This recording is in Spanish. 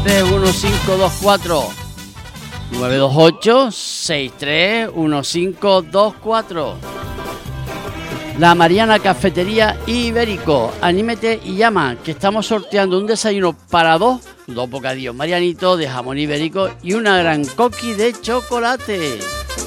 928-631524. 928-631524. La Mariana Cafetería Ibérico. Anímete y llama, que estamos sorteando un desayuno para dos bocadillos marianitos de jamón ibérico y una gran coqui de chocolate.